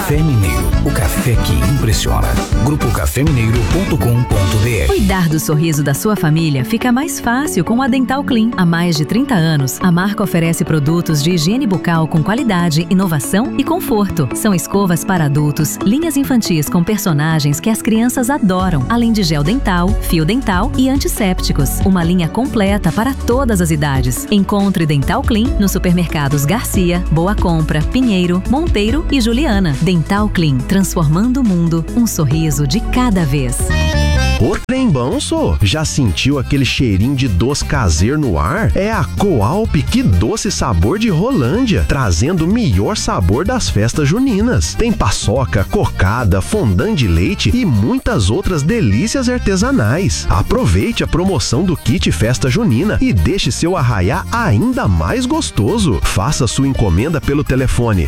Café Mineiro, o café que impressiona. grupocafemineiro.com.br. Cuidar do sorriso da sua família fica mais fácil com a Dental Clean. Há mais de 30 anos, a marca oferece produtos de higiene bucal com qualidade, inovação e conforto. São escovas para adultos, linhas infantis com personagens que as crianças adoram, além de gel dental, fio dental e antissépticos. Uma linha completa para todas as idades. Encontre Dental Clean nos supermercados Garcia, Boa Compra, Pinheiro, Monteiro e Juliana. Dental Clean, transformando o mundo, um sorriso de cada vez. Ô trem bom, sô. Já sentiu aquele cheirinho de doce caseiro no ar? É a Coalp, que doce sabor de Rolândia, trazendo o melhor sabor das festas juninas. Tem paçoca, cocada, fondant de leite e muitas outras delícias artesanais. Aproveite a promoção do kit Festa Junina e deixe seu arraiá ainda mais gostoso. Faça sua encomenda pelo telefone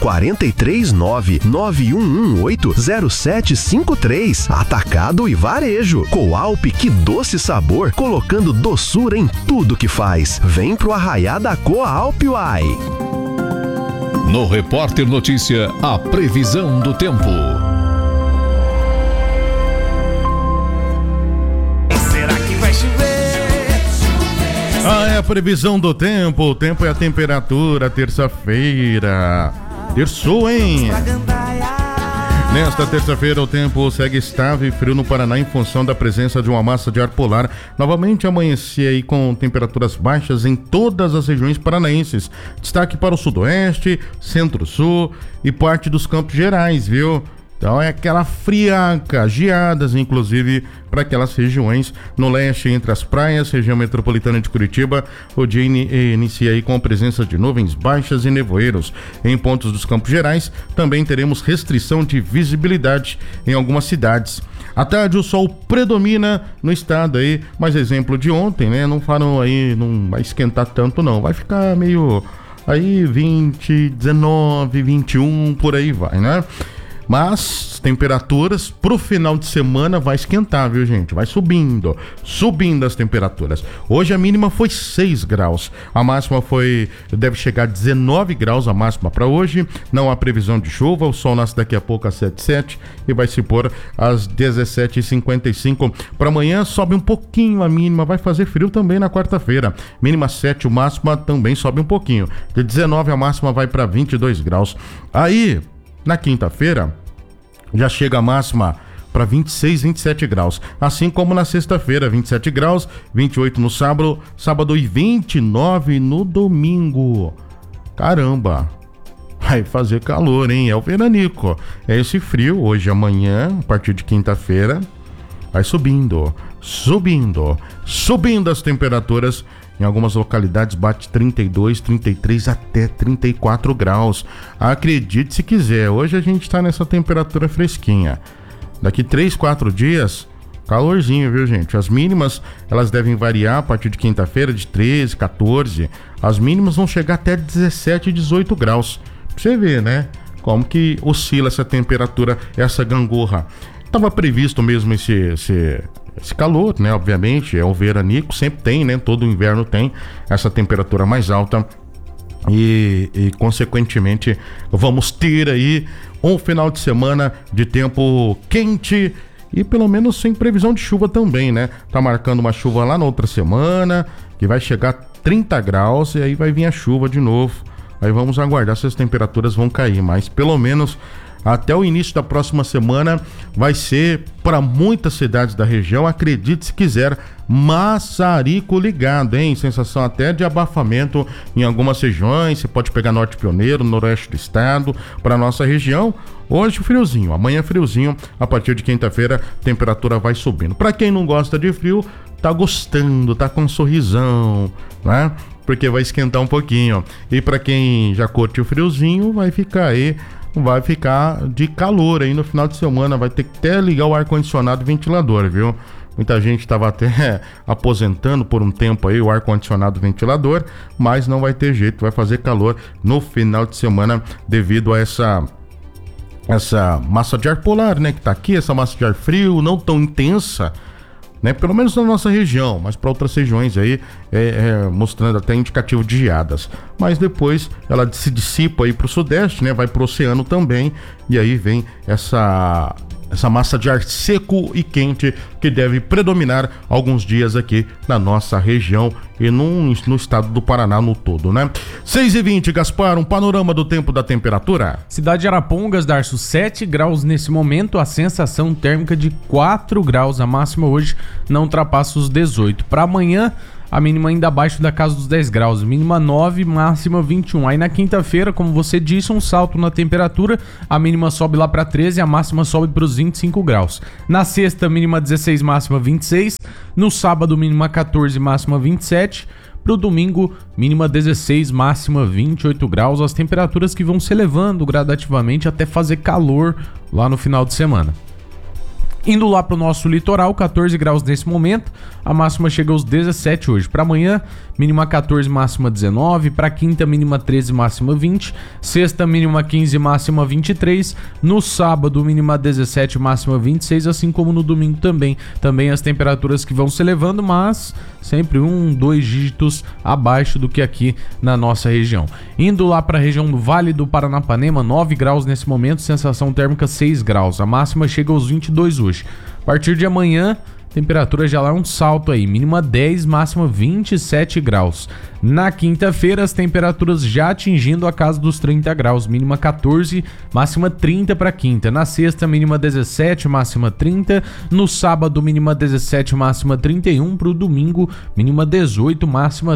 439-9118-0753. Atacado e varejo. Coalp, que doce sabor, colocando doçura em tudo que faz. Vem pro arraiá da Coalp, uai! No Repórter Notícia, a previsão do tempo. Será que vai chover? É a previsão do tempo. O tempo é a temperatura, terça-feira. Terçou, hein? Nesta terça-feira, o tempo segue estável e frio no Paraná em função da presença de uma massa de ar polar. Novamente amanhecer aí com temperaturas baixas em todas as regiões paranaenses. Destaque para o sudoeste, centro-sul e parte dos Campos Gerais, viu? Então é aquela friaca, geadas inclusive para aquelas regiões no leste, entre as praias, região metropolitana de Curitiba. O dia inicia aí com a presença de nuvens baixas e nevoeiros. Em pontos dos Campos Gerais também teremos restrição de visibilidade em algumas cidades. À tarde o sol predomina no estado aí, mas exemplo de ontem, né? Não vai esquentar tanto não, vai ficar meio aí 20, 19, 21, por aí vai, né? Mas temperaturas pro final de semana vai esquentar, viu, gente? Vai subindo as temperaturas. Hoje a mínima foi 6 graus, a máxima deve chegar a 19 graus a máxima para hoje. Não há previsão de chuva, o sol nasce daqui a pouco às 7h07 e vai se pôr às 17h55. Para amanhã sobe um pouquinho a mínima, vai fazer frio também na quarta-feira. Mínima 7, o máxima também sobe um pouquinho. De 19 a máxima vai para 22 graus. Aí, na quinta-feira, já chega a máxima para 26, 27 graus. Assim como na sexta-feira, 27 graus, 28 no sábado e 29 no domingo. Caramba, vai fazer calor, hein? É o veranico. É esse frio hoje, amanhã, a partir de quinta-feira, vai subindo as temperaturas. Em algumas localidades bate 32, 33 até 34 graus. Acredite se quiser, hoje a gente está nessa temperatura fresquinha. Daqui 3, 4 dias, calorzinho, viu, gente? As mínimas, elas devem variar a partir de quinta-feira de 13, 14. As mínimas vão chegar até 17, 18 graus. Pra você ver, né? Como que oscila essa temperatura, essa gangorra. Tava previsto mesmo esse calor, né? Obviamente, é o veranico, sempre tem, né? Todo inverno tem essa temperatura mais alta e consequentemente, vamos ter aí um final de semana de tempo quente e pelo menos sem previsão de chuva também, né? Tá marcando uma chuva lá na outra semana, que vai chegar a 30 graus e aí vai vir a chuva de novo. Aí vamos aguardar se as temperaturas vão cair, mas pelo menos até o início da próxima semana vai ser para muitas cidades da região, acredite se quiser, maçarico ligado, hein? Sensação até de abafamento em algumas regiões. Você pode pegar Norte Pioneiro, Noroeste do estado, para nossa região. Hoje friozinho, amanhã friozinho, a partir de quinta-feira a temperatura vai subindo. Para quem não gosta de frio, tá gostando, tá com um sorrisão, né? Porque vai esquentar um pouquinho. E para quem já curte o friozinho, vai ficar de calor aí no final de semana, vai ter que até ligar o ar-condicionado e ventilador, viu? Muita gente estava até aposentando por um tempo aí o ar-condicionado e ventilador, mas não vai ter jeito, vai fazer calor no final de semana devido a essa massa de ar polar, né, que tá aqui, essa massa de ar frio, não tão intensa, né? Pelo menos na nossa região, mas para outras regiões aí, mostrando até indicativo de geadas. Mas depois ela se dissipa aí para o sudeste, né? Vai para o oceano também, e aí vem essa massa de ar seco e quente que deve predominar alguns dias aqui na nossa região e no estado do Paraná no todo, né? 6h20, Gaspar, um panorama do tempo da temperatura. Cidade de Arapongas, Darcio, 7 graus nesse momento, a sensação térmica de 4 graus, a máxima hoje não ultrapassa os 18. Para amanhã, a mínima ainda abaixo da casa dos 10 graus, mínima 9, máxima 21. Aí na quinta-feira, como você disse, um salto na temperatura, a mínima sobe lá para 13, a máxima sobe para os 25 graus. Na sexta, mínima 16, máxima 26. No sábado, mínima 14, máxima 27. Pro domingo, mínima 16, máxima 28 graus. As temperaturas que vão se elevando gradativamente até fazer calor lá no final de semana. Indo lá pro nosso litoral, 14 graus nesse momento, a máxima chega aos 17 hoje. Para amanhã, mínima 14, máxima 19. Para quinta, mínima 13, máxima 20. Sexta, mínima 15, máxima 23. No sábado, mínima 17, máxima 26, assim como no domingo também. Também as temperaturas que vão se elevando, mas sempre 2 dígitos abaixo do que aqui na nossa região. Indo lá para a região do Vale do Paranapanema, 9 graus nesse momento, sensação térmica 6 graus. A máxima chega aos 22 hoje. A partir de amanhã, temperatura já lá é um salto aí, mínima 10, máxima 27 graus. Na quinta-feira, as temperaturas já atingindo a casa dos 30 graus, mínima 14, máxima 30 para quinta. Na sexta, mínima 17, máxima 30. No sábado, mínima 17, máxima 31. Para o domingo, mínima 18, máxima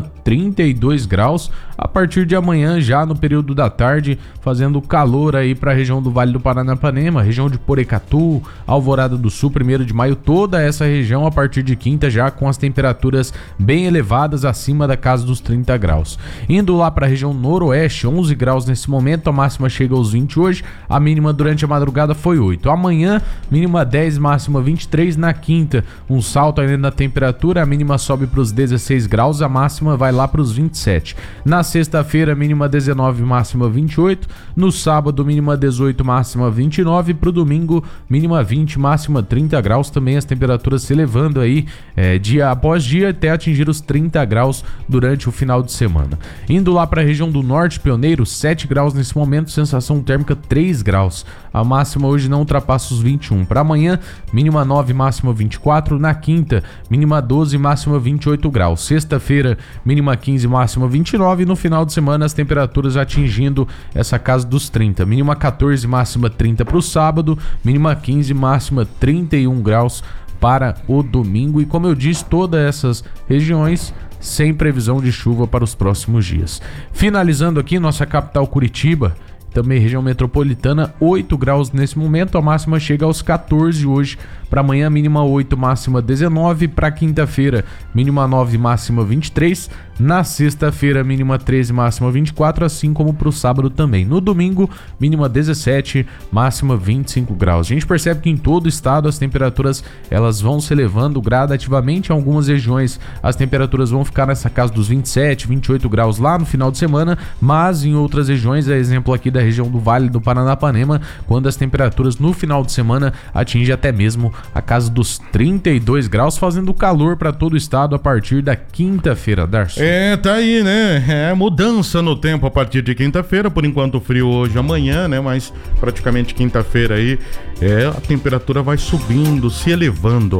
32 graus. A partir de amanhã, já no período da tarde, fazendo calor aí para a região do Vale do Paranapanema, região de Porecatu, Alvorada do Sul, 1º de maio, toda essa região a partir de quinta já com as temperaturas bem elevadas, acima da casa dos 30 graus. Indo lá para a região noroeste, 11 graus nesse momento, a máxima chega aos 20 hoje, a mínima durante a madrugada foi 8. Amanhã, mínima 10, máxima 23. Na quinta, um salto ainda na temperatura, a mínima sobe para os 16 graus, a máxima vai lá para os 27. Na sexta-feira, mínima 19, máxima 28. No sábado, mínima 18, máxima 29. Para o domingo, mínima 20, máxima 30 graus. Também as temperaturas se elevando aí dia após dia até atingir os 30 graus durante o final de semana. Indo lá para a região do norte, Pioneiro, 7 graus nesse momento, sensação térmica 3 graus. A máxima hoje não ultrapassa os 21. Para amanhã, mínima 9, máxima 24. Na quinta, mínima 12, máxima 28 graus. Sexta-feira, mínima 15, máxima 29. E no final de semana, as temperaturas atingindo essa casa dos 30. Mínima 14, máxima 30 para o sábado. Mínima 15, máxima 31 graus para o domingo. E como eu disse, todas essas regiões sem previsão de chuva para os próximos dias. Finalizando aqui, nossa capital Curitiba, também região metropolitana, 8 graus nesse momento, a máxima chega aos 14 hoje. Para amanhã, mínima 8, máxima 19. Para quinta-feira, mínima 9, máxima 23. Na sexta-feira, mínima 13, máxima 24, assim como para o sábado também. No domingo, mínima 17, máxima 25 graus. A gente percebe que em todo o estado as temperaturas elas vão se elevando gradativamente. Em algumas regiões as temperaturas vão ficar nessa casa dos 27, 28 graus lá no final de semana, mas em outras regiões, exemplo aqui da região do Vale do Paranapanema, quando as temperaturas no final de semana atingem até mesmo a casa dos 32 graus, fazendo calor para todo o estado a partir da quinta-feira, Darcio. Tá aí, né? Mudança no tempo a partir de quinta-feira, por enquanto frio hoje, amanhã, né? Mas praticamente quinta-feira aí, a temperatura vai subindo, se elevando.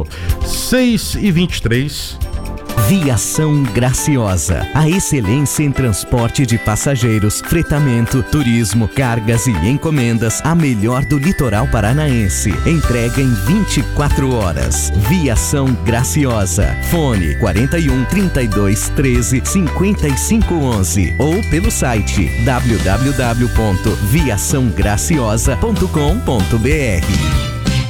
6h23. Viação Graciosa, a excelência em transporte de passageiros, fretamento, turismo, cargas e encomendas, a melhor do litoral paranaense. Entrega em 24 horas. Viação Graciosa. Fone 41 32 13 55 11 ou pelo site www.viaçãograciosa.com.br.